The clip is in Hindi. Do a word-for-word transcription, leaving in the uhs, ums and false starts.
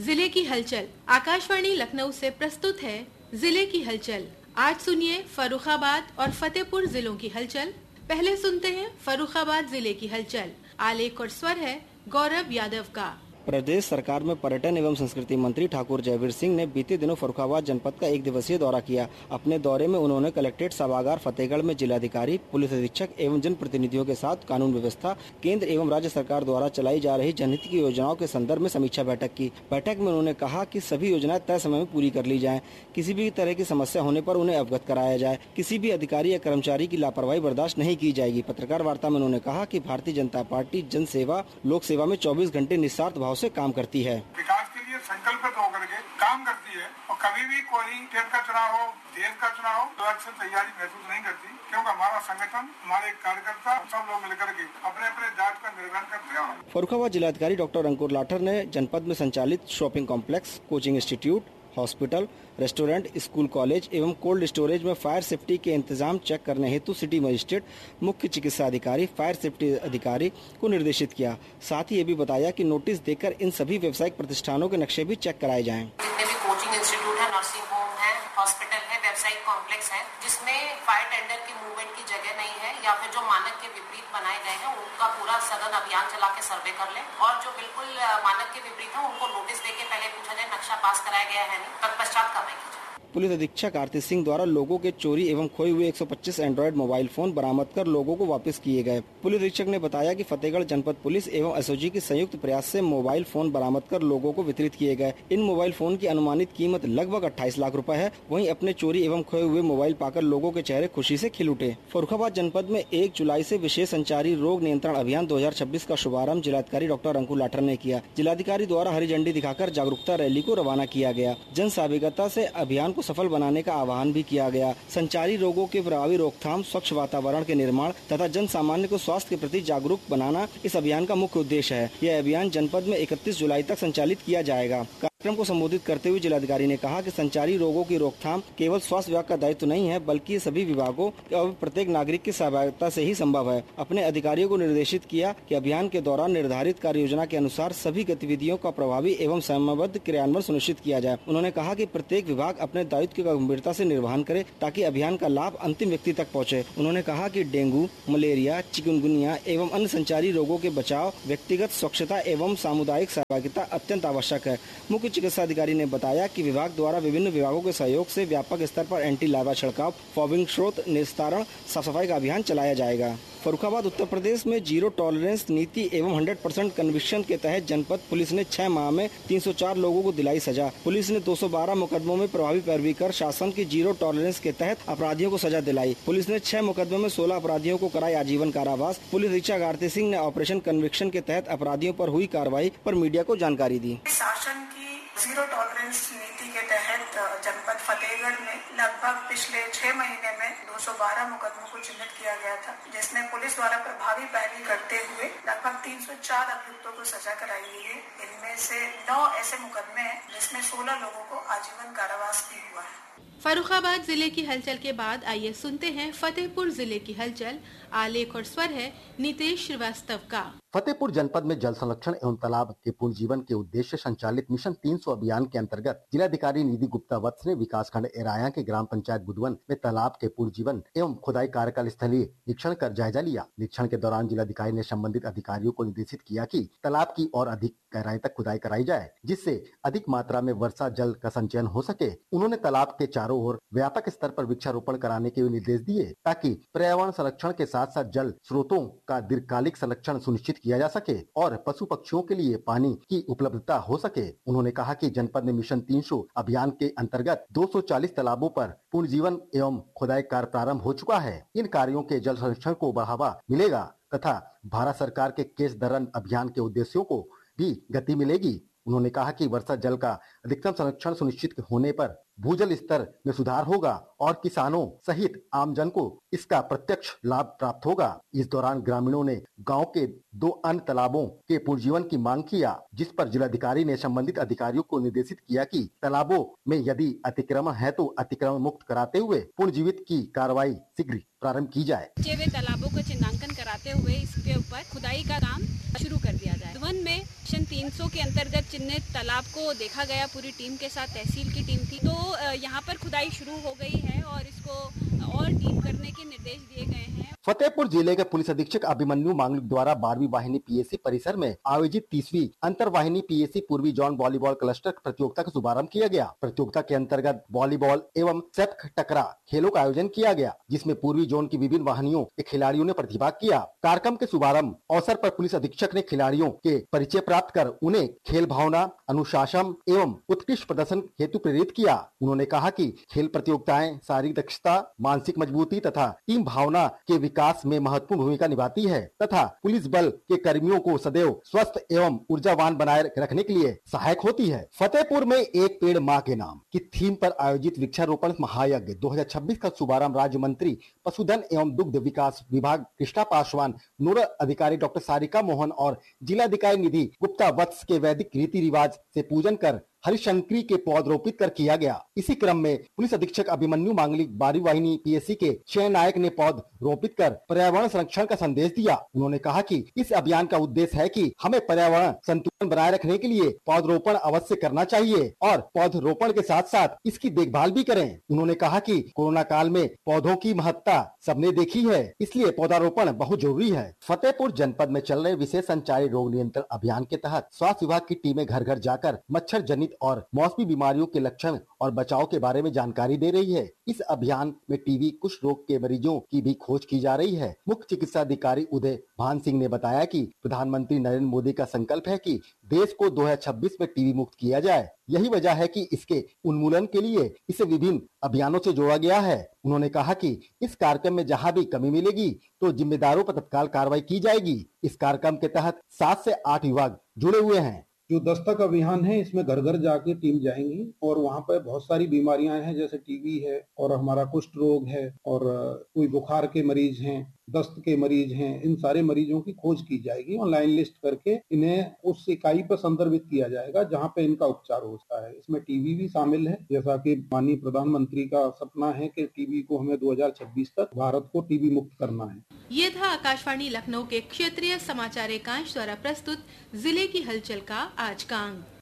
जिले की हलचल। आकाशवाणी लखनऊ से प्रस्तुत है जिले की हलचल। आज सुनिए फर्रुखाबाद और फतेहपुर जिलों की हलचल। पहले सुनते हैं फर्रुखाबाद जिले की हलचल। आलेख और स्वर है गौरव यादव का। प्रदेश सरकार में पर्यटन एवं संस्कृति मंत्री ठाकुर जयवीर सिंह ने बीते दिनों फर्रुखाबाद जनपद का एक दिवसीय दौरा किया। अपने दौरे में उन्होंने कलेक्ट्रेट सभागार फतेहगढ़ में जिलाधिकारी, पुलिस अधीक्षक एवं जनप्रतिनिधियों के साथ कानून व्यवस्था, केंद्र एवं राज्य सरकार द्वारा चलाई जा रही जनहित की योजनाओं के संदर्भ में समीक्षा बैठक की। बैठक में उन्होंने कहा कि सभी योजनाएं तय समय में पूरी कर ली जाए। किसी भी तरह की समस्या होने पर उन्हें अवगत कराया जाए। किसी भी अधिकारी या कर्मचारी की लापरवाही बर्दाश्त नहीं की जाएगी। पत्रकार वार्ता में उन्होंने कहा कि भारतीय जनता पार्टी जन सेवा, लोक सेवा में चौबीस घंटे निस्वार्थ भाव से काम करती है। विकास के लिए संकल्पित होकर के काम करती है और कभी भी कोई स्टेट का चुनाव हो, देश का चुनाव हो, तो अच्छी तैयारी महसूस नहीं करती, क्योंकि हमारा संगठन, हमारे कार्यकर्ता सब लोग मिलकर के अपने अपने जांच का निर्वहन करते हैं। फर्रुखाबाद जिलाधिकारी डॉक्टर अंकुर लाठर ने जनपद में संचालित shopping complex, coaching institute, hospital, restaurant, school, college एवं कोल्ड स्टोरेज में फायर सेफ्टी के इंतजाम चेक करने हेतु सिटी मजिस्ट्रेट, मुख्य चिकित्सा अधिकारी, फायर सेफ्टी अधिकारी को निर्देशित किया। साथ ही ये भी बताया कि नोटिस देकर इन सभी व्यावसायिक प्रतिष्ठानों के नक्शे भी चेक कराए जाएं। जितने भी कोचिंग इंस्टीट्यूट है, नर्सिंग होम है, हॉस्पिटल है, व्यावसायिक कॉम्प्लेक्स है, जिसमें फायर टेंडर की मूवमेंट की जगह नहीं है या फिर जो मानक के विपरीत बनाए गए हैं, उनका पूरा सघन अभियान चला के सर्वे कर ले और जो बिल्कुल मानक के विपरीत है उनको नोटिस देके पहले पूछा जाए नक्शा पास कराया गया है नहीं, तत्पश्चात कार्रवाई की जाए। पुलिस अधीक्षक आरती सिंह द्वारा लोगों के चोरी एवं खोए हुए एक सौ पच्चीस एंड्रॉयड मोबाइल फोन बरामद कर लोगों को वापस किए गए। पुलिस अधीक्षक ने बताया कि फतेहगढ़ जनपद पुलिस एवं एसओजी के संयुक्त प्रयास से मोबाइल फोन बरामद कर लोगों को वितरित किए गए। इन मोबाइल फोन की अनुमानित कीमत लगभग अट्ठाईस लाख रुपए है। वहीं अपने चोरी एवं खोए हुए मोबाइल पाकर लोगों के चेहरे खुशी से खिल उठे। फर्रुखाबाद जनपद में एक जुलाई से विशेष संचारी रोग नियंत्रण अभियान दो हजार छब्बीस का शुभारंभ जिलाधिकारी डॉक्टर अंकुर लाठर ने किया। जिलाधिकारी द्वारा हरी झंडी दिखाकर जागरूकता रैली को रवाना किया गया। जन सहभागिता से अभियान को सफल बनाने का आह्वान भी किया गया। संचारी रोगों के प्रभावी रोकथाम, स्वच्छ वातावरण के निर्माण तथा जन सामान्य को स्वास्थ्य के प्रति जागरूक बनाना इस अभियान का मुख्य उद्देश्य है। यह अभियान जनपद में इकतीस जुलाई तक संचालित किया जाएगा। कार्यक्रम को संबोधित करते हुए जिलाधिकारी ने कहा कि संचारी रोगों की रोकथाम केवल स्वास्थ्य विभाग का दायित्व नहीं है, बल्कि सभी विभागों और प्रत्येक नागरिक की सहभागिता से ही संभव है। अपने अधिकारियों को निर्देशित किया कि अभियान के दौरान निर्धारित कार्य योजना के अनुसार सभी गतिविधियों का प्रभावी एवं समयबद्ध क्रियान्वयन सुनिश्चित किया जाए। उन्होंने कहा कि प्रत्येक विभाग अपने दायित्व का गंभीरता से निर्वहन करे ताकि अभियान का लाभ अंतिम व्यक्ति तक पहुँचे। उन्होंने कहा कि डेंगू, मलेरिया, चिकुनगुनिया एवं अन्य संचारी रोगों के बचाव, व्यक्तिगत स्वच्छता एवं सामुदायिक सहभागिता अत्यंत आवश्यक है। मुख्य चिकित्सा अधिकारी ने बताया कि विभाग द्वारा विभिन्न विभागों के सहयोग से व्यापक स्तर पर एंटी लार्वा छिड़काव, फॉगिंग स्रोत निस्तारण, साफ सफाई का अभियान चलाया जाएगा। फर्रुखाबाद उत्तर प्रदेश में जीरो टॉलरेंस नीति एवं हंड्रेड परसेंट कन्विक्शन के तहत जनपद पुलिस ने छह माह में तीन सौ चार लोगों को दिलाई सजा। पुलिस ने दो सौ बारह मुकदमों में प्रभावी पैरवी कर शासन की जीरो टॉलरेंस के तहत अपराधियों को सजा दिलाई। पुलिस ने छह मुकदमों में सोलह अपराधियों को कराई आजीवन कारावास। पुलिस अधीक्षक आरती सिंह ने ऑपरेशन कन्विक्शन के तहत अपराधियों पर हुई कार्रवाई पर मीडिया को जानकारी दी। शासन की जीरो टॉलरेंस नीति के तहत जनपद फतेहगढ़ में लगभग पिछले छह महीने में दो सौ बारह मुकदमों को चिन्हित किया गया था, जिसमें पुलिस द्वारा प्रभावी पैरवी करते हुए लगभग तीन सौ चार अभियुक्तों को सजा कराई गई है। इनमें से नौ ऐसे मुकदमे हैं जिसमें सोलह लोगों को आजीवन कारावास भी हुआ है। फर्रुखाबाद जिले की हलचल के बाद आइए सुनते हैं फतेहपुर जिले की हलचल। आलेख और स्वर है नितेश श्रीवास्तव का। फतेहपुर जनपद में जल संरक्षण एवं तालाब के पुनर्जीवन के उद्देश्य संचालित मिशन तीन सौ अभियान के अंतर्गत जिलाधिकारी निधि गुप्ता वत्स ने विकासखंड एराया के ग्राम पंचायत बुधवन में तालाब के पुनर्जीवन एवं खुदाई कार्य का स्थलीय निरीक्षण कर जायजा लिया। निरीक्षण के दौरान जिलाधिकारी ने संबंधित अधिकारियों को निर्देशित किया कि तालाब की और अधिक गहराई तक खुदाई कराई जाए, जिससे अधिक मात्रा में वर्षा जल का संचयन हो सके। उन्होंने तालाब के चारों ओर व्यापक स्तर पर वृक्षारोपण कराने के निर्देश दिए ताकि पर्यावरण संरक्षण के साथ साथ जल स्रोतों का दीर्घकालिक संरक्षण सुनिश्चित किया जा सके और पशु पक्षियों के लिए पानी की उपलब्धता हो सके। उन्होंने कहा कि जनपद में मिशन तीन सौ अभियान के अंतर्गत दो सौ चालीस तालाबों पर पुनर्जीवन एवं खुदाई कार्य प्रारंभ हो चुका है। इन कार्यों के जल संरक्षण को बढ़ावा मिलेगा तथा भारत सरकार के केश धरण अभियान के उद्देश्यों को भी गति मिलेगी। उन्होंने कहा कि वर्षा जल का अधिकतम संरक्षण सुनिश्चित होने पर भूजल स्तर में सुधार होगा और किसानों सहित आमजन को इसका प्रत्यक्ष लाभ प्राप्त होगा। इस दौरान ग्रामीणों ने गांव के दो अन्य तालाबों के पुनर्जीवन की मांग किया, जिस पर जिलाधिकारी ने संबंधित अधिकारियों को निर्देशित किया कि तालाबों में यदि अतिक्रमण है तो अतिक्रमण मुक्त कराते हुए पुनर्जीवित की कार्रवाई शीघ्र प्रारंभ की जाए। तालाबों का चिन्हांकन कराते हुए इसके ऊपर खुदाई का काम शुरू कर दिया जाए। वन में मिशन तीन सौ के अंतर्गत चिन्हित तालाब को देखा गया, पूरी टीम के साथ तहसील की टीम थी, तो यहाँ पर खुदाई शुरू हो गई है और इसको और डीप करने के निर्देश दिए गए हैं। फतेहपुर जिले के पुलिस अधीक्षक अभिमन्यु मांगलिक द्वारा बारहवीं वाहिनी पीएससी परिसर में आयोजित तीसवीं अंतर वाहिनी पीएससी पूर्वी जोन वॉलीबॉल क्लस्टर प्रतियोगिता का शुभारंभ किया गया। प्रतियोगिता के अंतर्गत वॉलीबॉल एवं सेफ टकरा खेलों का आयोजन किया गया, जिसमें पूर्वी जोन की विभिन्न वाहिनियों के खिलाड़ियों ने प्रतिभाग किया। कार्यक्रम के शुभारंभ अवसर पर पुलिस अधीक्षक ने खिलाड़ियों के परिचय प्राप्त कर उन्हें खेल भावना, अनुशासन एवं उत्कृष्ट प्रदर्शन हेतु प्रेरित किया। उन्होंने कहा कि खेल प्रतियोगिताएं शारीरिक दक्षता, मानसिक मजबूती तथा टीम भावना के विकास में महत्वपूर्ण भूमिका निभाती है तथा पुलिस बल के कर्मियों को सदैव स्वस्थ एवं ऊर्जावान बनाए रखने के लिए सहायक होती है। फतेहपुर में एक पेड़ माँ के नाम की थीम पर आयोजित वृक्षारोपण महायज्ञ दो हज़ार छब्बीस का शुभारंभ राज्य मंत्री पशुधन एवं दुग्ध विकास विभाग कृष्णा पासवान, नोडल अधिकारी डॉक्टर सारिका मोहन और जिलाधिकारी निधि गुप्ता वत्स के वैदिक रीति रिवाज से पूजन कर हरिशंकरी के पौध रोपित कर किया गया। इसी क्रम में पुलिस अधीक्षक अभिमन्यु मांगलिक बारहवीं वाहिनी पीएससी के शय नायक ने पौध रोपित कर पर्यावरण संरक्षण का संदेश दिया। उन्होंने कहा कि इस अभियान का उद्देश्य है कि हमें पर्यावरण संतुलन बनाए रखने के लिए पौधरोपण अवश्य करना चाहिए और पौधरोपण के साथ साथ इसकी देखभाल भी करें। उन्होंने कहा कि कोरोना काल में पौधों की महत्ता सबने देखी है, इसलिए पौधारोपण बहुत जरूरी है। फतेहपुर जनपद में चल रहे विशेष संचारी रोग नियंत्रण अभियान के तहत स्वास्थ्य विभाग की टीमें घर घर जाकर मच्छर जनित और मौसमी बीमारियों के लक्षण और बचाव के बारे में जानकारी दे रही है। इस अभियान में टीबी कुष्ठ रोग के मरीजों की भी खोज की जा रही है। मुख्य चिकित्सा अधिकारी उदय भान सिंह ने बताया कि प्रधानमंत्री नरेंद्र मोदी का संकल्प है कि देश को दो हज़ार छब्बीस में टीबी मुक्त किया जाए। यही वजह है कि इसके उन्मूलन के लिए इसे विभिन्न अभियानों से जोड़ा गया है। उन्होंने कहा कि इस कार्यक्रम में जहां भी कमी मिलेगी तो जिम्मेदारों पर तत्काल कार्रवाई की जाएगी। इस कार्यक्रम के तहत सात से आठ विभाग जुड़े हुए हैं। जो दस्तक अभियान है, इसमें घर घर जाके टीम जाएंगी और वहाँ पर बहुत सारी बीमारियां हैं, जैसे टीबी है और हमारा कुष्ठ रोग है और कोई बुखार के मरीज हैं, दस्त के मरीज हैं, इन सारे मरीजों की खोज की जाएगी। ऑनलाइन लिस्ट करके इन्हें उस इकाई पर संदर्भित किया जाएगा जहां पे इनका उपचार होता है। इसमें टीबी भी शामिल है, जैसा कि माननीय प्रधानमंत्री का सपना है कि टीबी को हमें दो हज़ार छब्बीस तक भारत को टीबी मुक्त करना है। ये था आकाशवाणी लखनऊ के क्षेत्रीय समाचार एकांश द्वारा प्रस्तुत जिले की हलचल का आज का अंक।